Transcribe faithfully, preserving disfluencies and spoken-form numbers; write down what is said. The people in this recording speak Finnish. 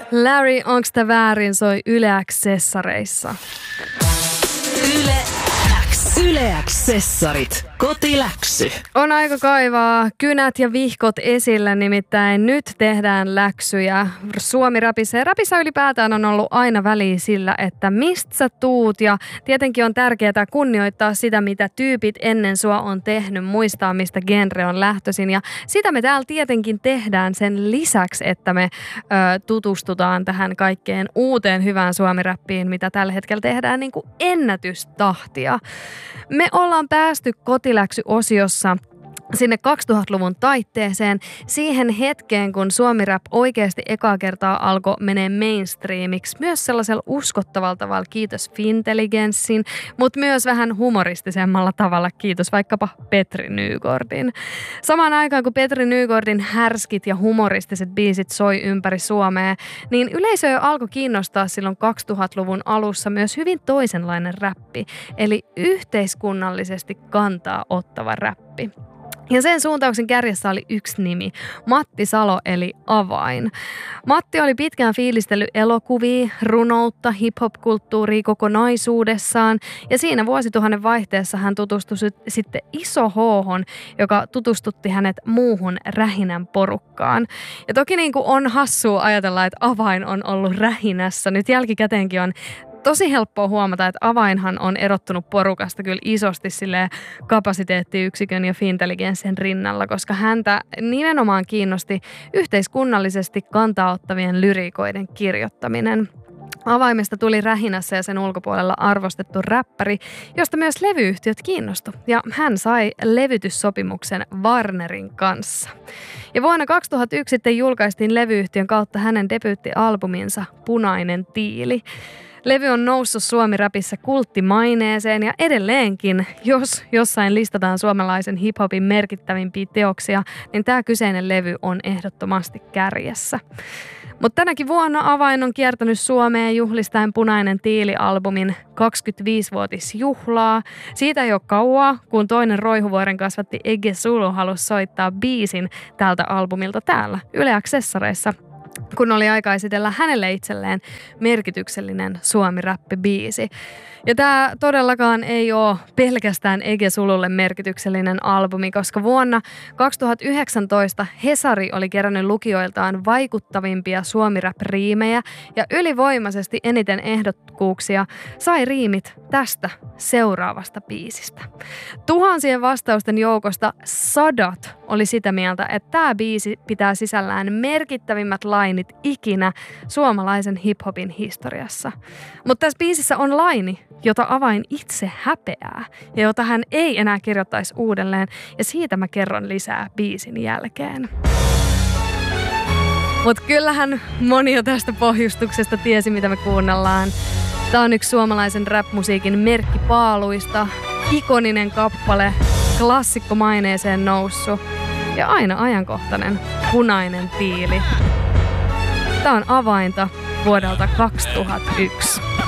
Larry, onks tää väärin, soi Yle X-sessareissa. Yle X. Yle X-sessarit. Kotiläksy. On aika kaivaa kynät ja vihkot esillä, nimittäin nyt tehdään läksyjä Suomi-rapissa. Ja rapissa ylipäätään on ollut aina väliä sillä, että mistä sä tuut. Ja tietenkin on tärkeää kunnioittaa sitä, mitä tyypit ennen sua on tehnyt, muistaa mistä genre on lähtöisin. Ja sitä me täällä tietenkin tehdään sen lisäksi, että me ö, tutustutaan tähän kaikkeen uuteen hyvään Suomi-rappiin, mitä tällä hetkellä tehdään niin kuin ennätystahtia. Me ollaan päästy kotiläksy-osiossa sinne kaksituhattaluvun taitteeseen, siihen hetkeen, kun Suomi-rap oikeasti ekaa kertaa alkoi menee mainstreamiksi, myös sellaisella uskottavalla tavalla, kiitos Fintelligenssin, mutta myös vähän humoristisemmalla tavalla, kiitos vaikkapa Petri Nygårdin. Samaan aikaan, kun Petri Nygårdin härskit ja humoristiset biisit soi ympäri Suomea, niin yleisö alkoi kiinnostaa silloin kaksituhattaluvun alussa myös hyvin toisenlainen räppi, eli yhteiskunnallisesti kantaa ottava räppi. Ja sen suuntauksen kärjessä oli yksi nimi, Matti Salo eli Avain. Matti oli pitkään fiilistellyt elokuvia, runoutta, hip-hop-kulttuuria kokonaisuudessaan ja siinä vuosituhannen vaihteessa hän tutustui sitten Iso H:hon, joka tutustutti hänet muuhun Rähinän porukkaan. Ja toki niin kuin on hassua ajatella, että Avain on ollut Rähinässä. Nyt jälkikäteenkin on tosi helppoa huomata, että Avainhan on erottunut porukasta kyllä isosti silleen kapasiteettiyksikön ja Fintelligenssin rinnalla, koska häntä nimenomaan kiinnosti yhteiskunnallisesti kantaa ottavien lyriikoiden kirjoittaminen. Avaimesta tuli Rähinässä ja sen ulkopuolella arvostettu räppäri, josta myös levyyhtiöt kiinnostu. Ja hän sai levytyssopimuksen Warnerin kanssa. Ja vuonna kaksituhattayksi sitten julkaistiin levyyhtiön kautta hänen debyyttialbuminsa Punainen tiili. Levy on noussut Suomi-rapissa kulttimaineeseen ja edelleenkin, jos jossain listataan suomalaisen hiphopin merkittävimpiä teoksia, niin tämä kyseinen levy on ehdottomasti kärjessä. Mutta tänäkin vuonna Avain on kiertänyt Suomeen juhlistaen Punainen tiili-albumin kaksikymmentäviisivuotisjuhlaa. Siitä ei ole kauaa, kun toinen Roihuvuoren kasvatti Ege Sulu halusi soittaa biisin tältä albumilta täällä Yle X-sessareissa, kun oli aika esitellä hänelle itselleen merkityksellinen suomi-räppibiisi. Ja tämä todellakaan ei ole pelkästään Ege Sululle merkityksellinen albumi, koska vuonna kaksituhattayhdeksäntoista Hesari oli kerännyt lukijoiltaan vaikuttavimpia suomi-rap-riimejä ja ylivoimaisesti eniten ehdokkuuksia sai riimit tästä seuraavasta biisistä. Tuhansien vastausten joukosta sadat oli sitä mieltä, että tämä biisi pitää sisällään merkittävimmät lainit ikinä suomalaisen hiphopin historiassa. Mutta tässä biisissä on laini, jota Avain itse häpeää ja jota hän ei enää kirjoittaisi uudelleen, ja siitä mä kerron lisää biisin jälkeen. Mutta kyllähän moni jo tästä pohjustuksesta tiesi, mitä me kuunnellaan. Tää on yksi suomalaisen rap-musiikin merkkipaaluista, ikoninen kappale, klassikko maineeseen noussut ja aina ajankohtainen Punainen tiili. Tää on Avainta vuodelta kaksituhattayksi.